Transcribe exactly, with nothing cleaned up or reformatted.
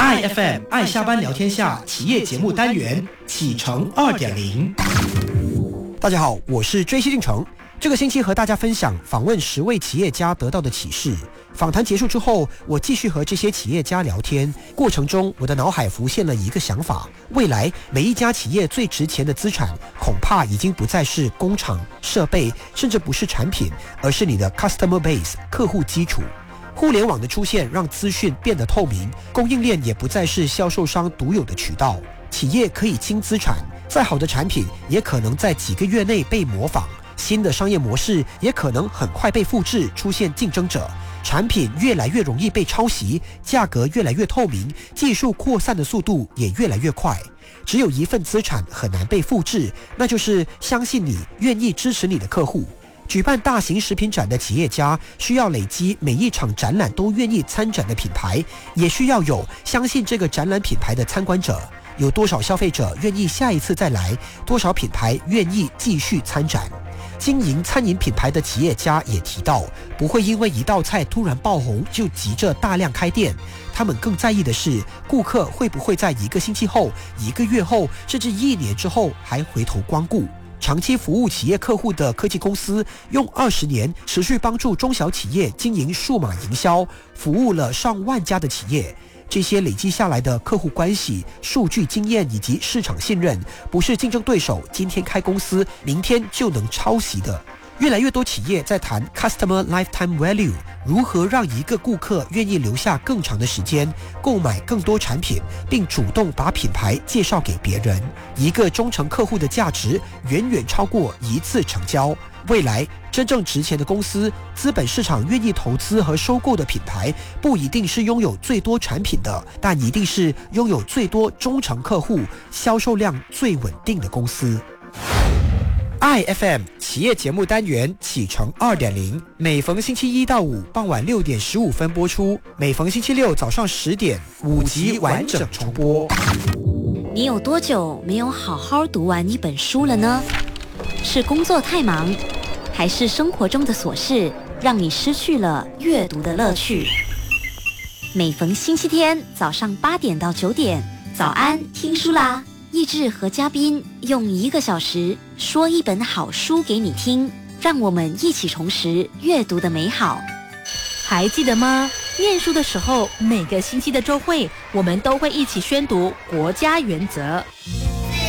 I F M 爱下班聊天下企业节目单元启程 二点零。 大家好，我是追西进程。这个星期和大家分享访问十位企业家得到的启示。访谈结束之后，我继续和这些企业家聊天，过程中我的脑海浮现了一个想法：未来每一家企业最值钱的资产，恐怕已经不再是工厂、设备，甚至不是产品，而是你的 customer base 客户基础。互联网的出现让资讯变得透明，供应链也不再是销售商独有的渠道，企业可以轻资产，再好的产品也可能在几个月内被模仿，新的商业模式也可能很快被复制，出现竞争者，产品越来越容易被抄袭，价格越来越透明，技术扩散的速度也越来越快。只有一份资产很难被复制，那就是相信你、愿意支持你的客户。举办大型食品展的企业家需要累积每一场展览都愿意参展的品牌，也需要有相信这个展览品牌的参观者。有多少消费者愿意下一次再来？多少品牌愿意继续参展？经营餐饮品牌的企业家也提到，不会因为一道菜突然爆红就急着大量开店，他们更在意的是顾客会不会在一个星期后、一个月后，甚至一年之后还回头光顾。长期服务企业客户的科技公司，用二十年持续帮助中小企业经营数码营销，服务了上万家的企业。这些累积下来的客户关系、数据经验以及市场信任，不是竞争对手今天开公司，明天就能抄袭的。越来越多企业在谈 Customer Lifetime Value， 如何让一个顾客愿意留下更长的时间，购买更多产品，并主动把品牌介绍给别人。一个忠诚客户的价值远远超过一次成交。未来真正值钱的公司，资本市场愿意投资和收购的品牌，不一定是拥有最多产品的，但一定是拥有最多忠诚客户、销售量最稳定的公司。I F M 企业节目单元启程 二点零， 每逢星期一到五傍晚六点十五分播出，每逢星期六早上十点五集完整重播。 你有多久没有好好读完一本书了呢？是工作太忙，还是生活中的琐事让你失去了阅读的乐趣？每逢星期天早上八点到九点，早安听书啦！益智和嘉宾用一个小时说一本好书给你听，让我们一起重拾阅读的美好。 还记得吗？念书的时候，每个星期的周会，我们都会一起宣读国家原则。